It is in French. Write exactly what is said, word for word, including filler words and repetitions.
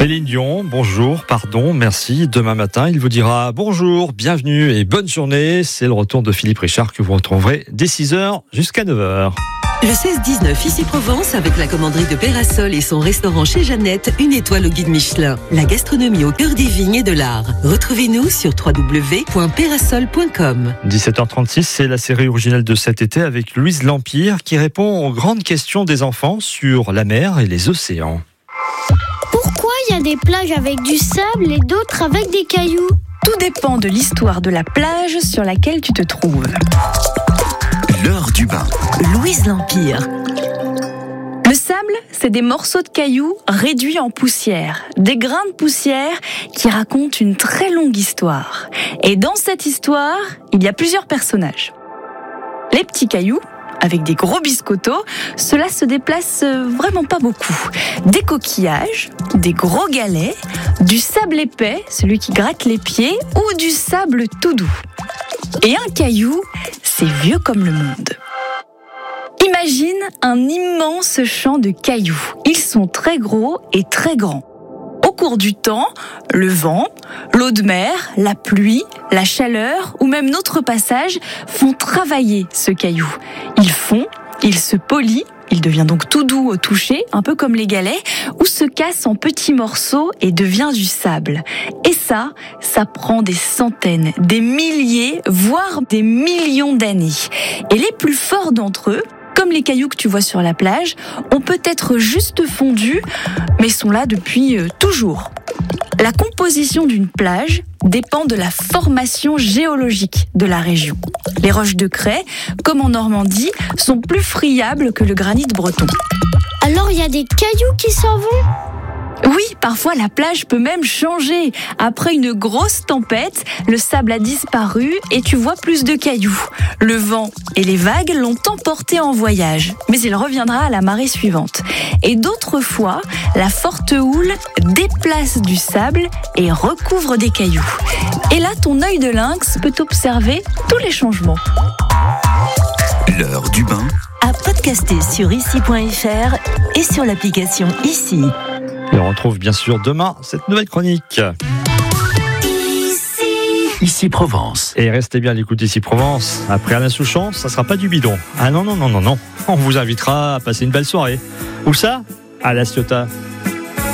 Céline Dion, bonjour, pardon, merci. Demain matin, il vous dira bonjour, bienvenue et bonne journée. C'est le retour de Philippe Richard que vous retrouverez dès six heures jusqu'à neuf heures. Le seize dix-neuf, ici Provence, avec la commanderie de Pérasol et son restaurant chez Jeannette, une étoile au guide Michelin. La gastronomie au cœur des vignes et de l'art. Retrouvez-nous sur w w w point pérasol point com. dix-sept heures trente-six, c'est la série originale de cet été avec Louise Lampire qui répond aux grandes questions des enfants sur la mer et les océans. Pourquoi il y a des plages avec du sable et d'autres avec des cailloux ? Tout dépend de l'histoire de la plage sur laquelle tu te trouves. L'heure du bain. Louise Lampire. Le sable, c'est des morceaux de cailloux réduits en poussière. Des grains de poussière qui racontent une très longue histoire. Et dans cette histoire, il y a plusieurs personnages. Les petits cailloux, avec des gros biscottos, cela se déplace vraiment pas beaucoup. Des coquillages, des gros galets, du sable épais, celui qui gratte les pieds, ou du sable tout doux. Et un caillou, c'est vieux comme le monde. Imagine un immense champ de cailloux. Ils sont très gros et très grands. Au cours du temps, le vent, l'eau de mer, la pluie, la chaleur ou même notre passage font travailler ce caillou. Il fond, il se polit, il devient donc tout doux au toucher, un peu comme les galets, ou se casse en petits morceaux et devient du sable. Et ça, ça prend des centaines, des milliers, voire des millions d'années. Et les plus forts d'entre eux, comme les cailloux que tu vois sur la plage, ont peut-être juste fondu, mais sont là depuis euh, toujours. La composition d'une plage dépend de la formation géologique de la région. Les roches de craie, comme en Normandie, sont plus friables que le granit breton. Alors il y a des cailloux qui s'en vont ? Oui, parfois la plage peut même changer. Après une grosse tempête, le sable a disparu et tu vois plus de cailloux. Le vent et les vagues l'ont emporté en voyage, mais il reviendra à la marée suivante. Et d'autres fois, la forte houle déplace du sable et recouvre des cailloux. Et là, ton œil de lynx peut observer tous les changements. L'heure du bain. À podcaster sur ici point f r et sur l'application Ici. Et on retrouve bien sûr demain cette nouvelle chronique. Ici Provence. Et restez bien à l'écoute d'Ici Provence. Après Alain Souchon, ça sera pas du bidon. Ah non, non, non, non, non. On vous invitera à passer une belle soirée. Où ça ? À La Ciotat.